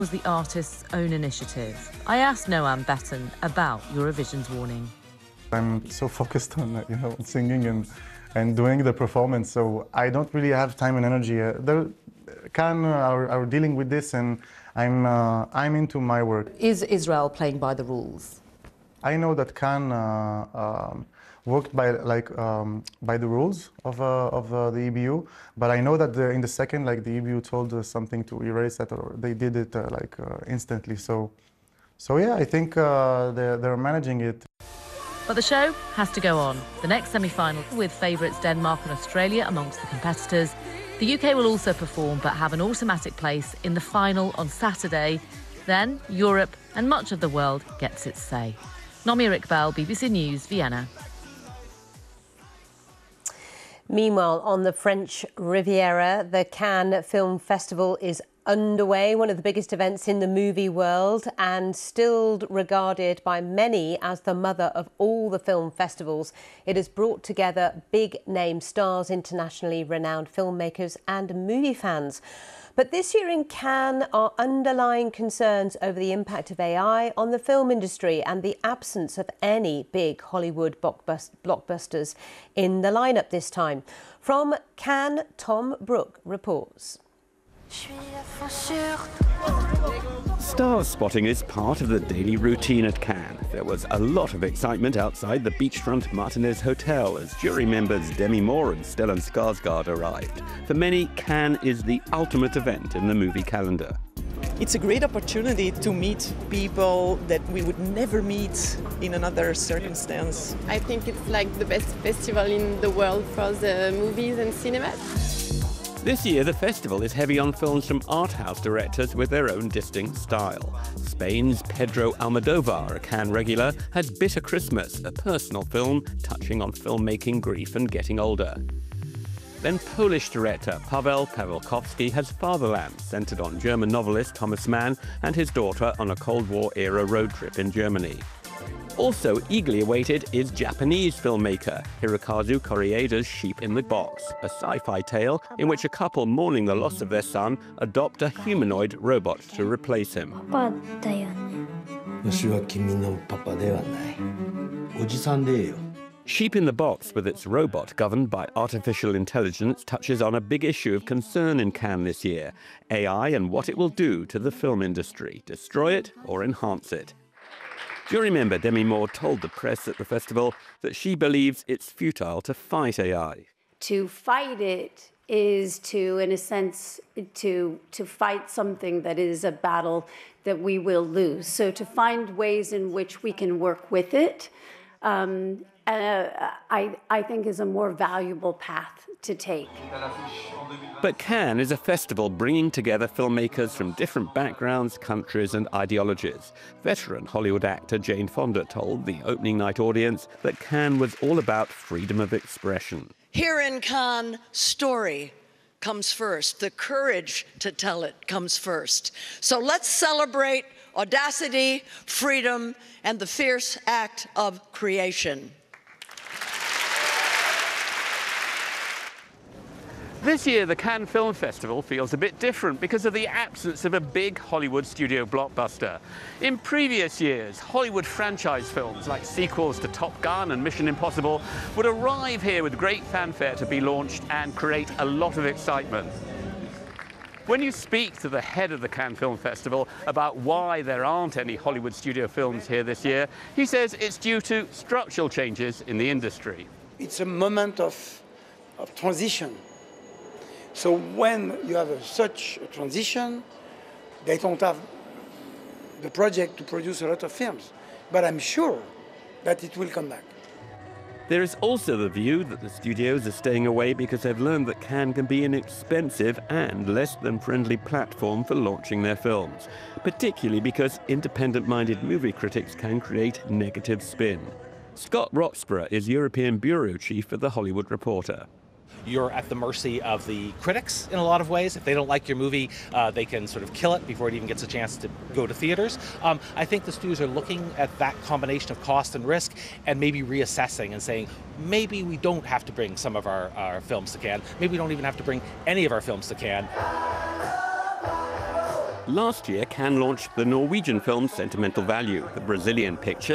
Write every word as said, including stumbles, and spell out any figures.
Was the artist's own initiative. I asked Noam Betten about Eurovision's warning. I'm so focused on, you know, singing and and doing the performance, so I don't really have time and energy. Uh, the Cannes are, are dealing with this, and I'm uh, I'm into my work. Is Israel playing by the rules? I know that Cannes uh, um, worked by like um, by the rules of uh, of uh, the E B U, but I know that the, in the second, like the E B U told us something to erase that, or they did it uh, like uh, instantly. So, so yeah, I think uh, they're they're managing it. But the show has to go on. The next semi-final, with favourites Denmark and Australia amongst the competitors. The U K will also perform, but have an automatic place in the final on Saturday. Then Europe and much of the world gets its say. Nomia Iqbal, B B C News, Vienna. Meanwhile, on the French Riviera, the Cannes Film Festival is underway, one of the biggest events in the movie world, and still regarded by many as the mother of all the film festivals. It has brought together big-name stars, internationally renowned filmmakers and movie fans. But this year in Cannes are underlying concerns over the impact of A I on the film industry and the absence of any big Hollywood blockbusters in the lineup this time. From Cannes, Tom Brooke reports. Star spotting is part of the daily routine at Cannes. There was a lot of excitement outside the beachfront Martinez Hotel as jury members Demi Moore and Stellan Skarsgård arrived. For many, Cannes is the ultimate event in the movie calendar. It's a great opportunity to meet people that we would never meet in another circumstance. I think it's like the best festival in the world for the movies and cinema. This year, the festival is heavy on films from art house directors with their own distinct style. Spain's Pedro Almodovar, a Cannes regular, had Bitter Christmas, a personal film touching on filmmaking, grief and getting older. Then Polish director Paweł Pawlikowski has Fatherland, centred on German novelist Thomas Mann and his daughter on a Cold War-era road trip in Germany. Also eagerly awaited is Japanese filmmaker Hirokazu Korieda's Sheep in the Box, a sci-fi tale in which a couple mourning the loss of their son adopt a humanoid robot to replace him. Sheep in the Box, with its robot governed by artificial intelligence, touches on a big issue of concern in Cannes this year: A I and what it will do to the film industry, destroy it or enhance it. Jury member Demi Moore told the press at the festival that she believes it's futile to fight A I. To fight it is to, in a sense, to, to fight something that is a battle that we will lose. So to find ways in which we can work with it, um, uh, I, I think is a more valuable path to take. But Cannes is a festival bringing together filmmakers from different backgrounds, countries and ideologies. Veteran Hollywood actor Jane Fonda told the opening night audience that Cannes was all about freedom of expression. Here in Cannes, story comes first. The courage to tell it comes first. So let's celebrate audacity, freedom, and the fierce act of creation. This year, the Cannes Film Festival feels a bit different because of the absence of a big Hollywood studio blockbuster. In previous years, Hollywood franchise films like sequels to Top Gun and Mission Impossible would arrive here with great fanfare to be launched and create a lot of excitement. When you speak to the head of the Cannes Film Festival about why there aren't any Hollywood studio films here this year, he says it's due to structural changes in the industry. It's a moment of, of transition. So when you have a, such a transition, they don't have the project to produce a lot of films. But I'm sure that it will come back. There is also the view that the studios are staying away because they've learned that Cannes can be an expensive and less than friendly platform for launching their films, particularly because independent-minded movie critics can create negative spin. Scott Roxburgh is European bureau chief for The Hollywood Reporter. You're at the mercy of the critics in a lot of ways. If they don't like your movie, uh, they can sort of kill it before it even gets a chance to go to theaters. Um, I think the studios are looking at that combination of cost and risk and maybe reassessing and saying, maybe we don't have to bring some of our, our films to Cannes. Maybe we don't even have to bring any of our films to Cannes. Last year, Cannes launched the Norwegian film Sentimental Value. The Brazilian picture